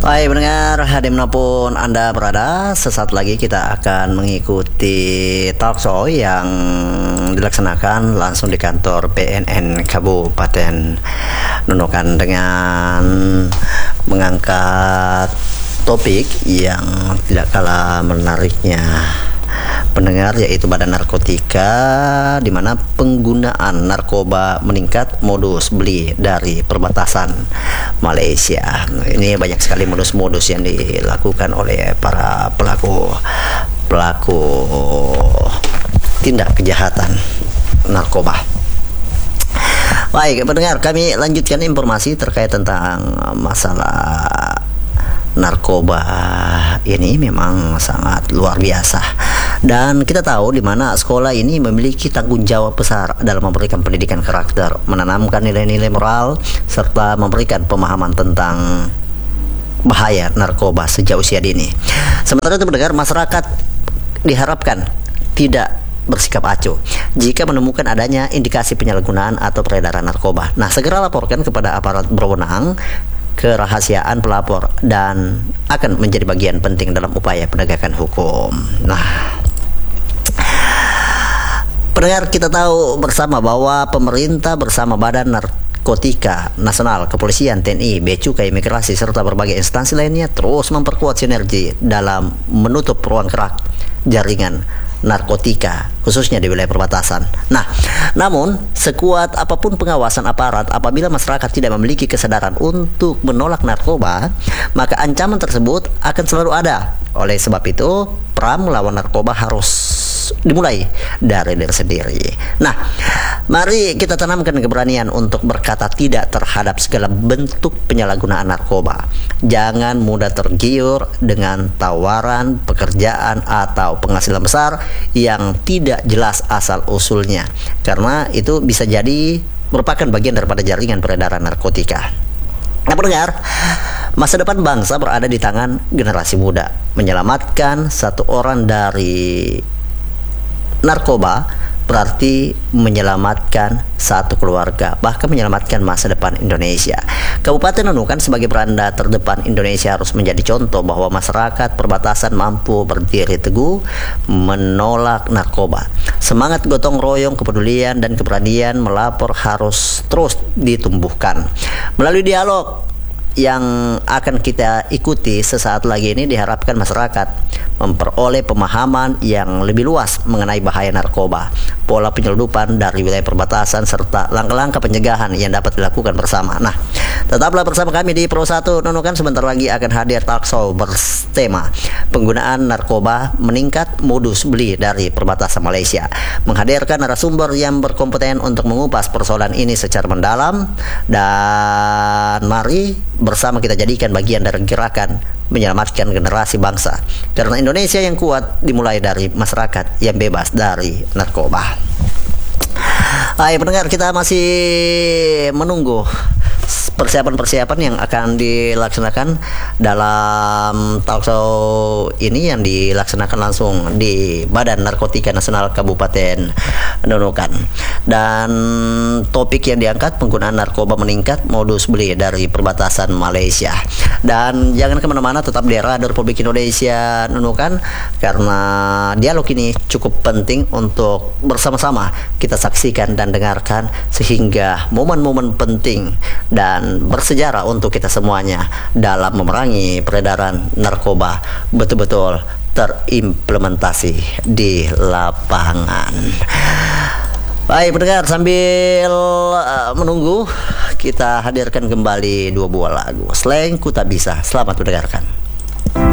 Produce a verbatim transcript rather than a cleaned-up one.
Baik pendengar, dimanapun Anda berada, sesaat lagi kita akan mengikuti talk show yang dilaksanakan langsung di kantor P N N Kabupaten Nunukan dengan mengangkat topik yang tidak kalah menariknya pendengar, yaitu Badan Narkotika, di mana penggunaan narkoba meningkat, modus beli dari perbatasan Malaysia. Ini banyak sekali modus-modus yang dilakukan oleh para pelaku pelaku tindak kejahatan narkoba. Baik pendengar, kami lanjutkan informasi terkait tentang masalah narkoba ini memang sangat luar biasa, dan kita tahu di mana sekolah ini memiliki tanggung jawab besar dalam memberikan pendidikan karakter, menanamkan nilai-nilai moral, serta memberikan pemahaman tentang bahaya narkoba sejak usia dini. Sementara itu pendengar, masyarakat diharapkan tidak bersikap acuh jika menemukan adanya indikasi penyalahgunaan atau peredaran narkoba. Nah, segera laporkan kepada aparat berwenang kerahasiaan pelapor dan akan menjadi bagian penting dalam upaya penegakan hukum. Nah, pendengar, kita tahu bersama bahwa pemerintah bersama Badan Narkotika Nasional, Kepolisian, T N I, Bea Cukai, Imigrasi, serta berbagai instansi lainnya terus memperkuat sinergi dalam menutup ruang gerak jaringan narkotika, khususnya di wilayah perbatasan. Nah, namun sekuat apapun pengawasan aparat, apabila masyarakat tidak memiliki kesadaran untuk menolak narkoba, maka ancaman tersebut akan selalu ada. Oleh sebab itu, perang melawan narkoba harus dimulai dari diri sendiri. Nah, mari kita tanamkan keberanian untuk berkata tidak terhadap segala bentuk penyalahgunaan narkoba. Jangan mudah tergiur dengan tawaran pekerjaan atau penghasilan besar yang tidak jelas asal-usulnya, karena itu bisa jadi merupakan bagian daripada jaringan peredaran narkotika. Nah pendengar, masa depan bangsa berada di tangan generasi muda. Menyelamatkan satu orang dari narkoba berarti menyelamatkan satu keluarga, bahkan menyelamatkan masa depan Indonesia. Kabupaten Nunukan sebagai beranda terdepan Indonesia harus menjadi contoh bahwa masyarakat perbatasan mampu berdiri teguh menolak narkoba. Semangat gotong royong, kepedulian, dan keberanian melapor harus terus ditumbuhkan. Melalui dialog yang akan kita ikuti sesaat lagi ini, diharapkan masyarakat memperoleh pemahaman yang lebih luas mengenai bahaya narkoba, pola penyelundupan dari wilayah perbatasan, serta langkah-langkah pencegahan yang dapat dilakukan bersama. Nah, tetaplah bersama kami di Pro satu Nunukan. Sebentar lagi akan hadir talk show bertema penggunaan narkoba meningkat, modus beli dari perbatasan Malaysia, menghadirkan narasumber yang berkompeten untuk mengupas persoalan ini secara mendalam. Dan mari bersama kita jadikan bagian dari gerakan menyelamatkan generasi bangsa, karena Indonesia yang kuat dimulai dari masyarakat yang bebas dari narkoba. Hai pendengar, kita masih menunggu persiapan-persiapan yang akan dilaksanakan dalam talk show ini yang dilaksanakan langsung di Badan Narkotika Nasional Kabupaten Nunukan. Dan topik yang diangkat penggunaan narkoba meningkat, modus beli dari perbatasan Malaysia. Dan jangan kemana-mana, tetap di Radio Republik Indonesia Nunukan, karena dialog ini cukup penting untuk bersama-sama kita saksikan dan dengarkan, sehingga momen-momen penting dan bersejarah untuk kita semuanya dalam memerangi peredaran narkoba betul-betul terimplementasi di lapangan. Baik pendengar, sambil uh, menunggu, kita hadirkan kembali dua buah lagu Slang Ku Tak Bisa. Selamat mendengarkan.